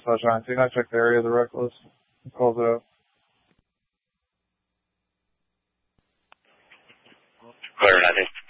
/19. I checked the area of the reckless. Calls it out. Clear 19.